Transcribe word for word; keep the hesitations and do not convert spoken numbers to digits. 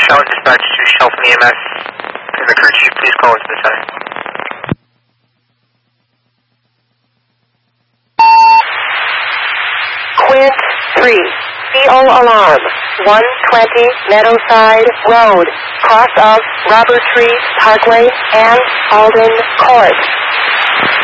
Charlotte dispatch to Shelton E M S. Can the crew chief please call into the center? Quint three, C O alarm, one twenty Meadowside Road, cross of Robert Tree Parkway and Alden Court.